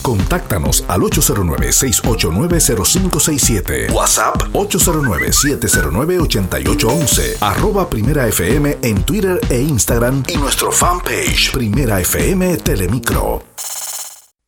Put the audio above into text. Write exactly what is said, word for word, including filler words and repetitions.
Contáctanos al ocho cero nueve, seis ocho nueve, cero cinco seis siete. WhatsApp ocho cero nueve, siete cero nueve, ocho ocho uno uno. Arroba Primera F M en Twitter e Instagram y nuestro fanpage Primera F M Telemicro.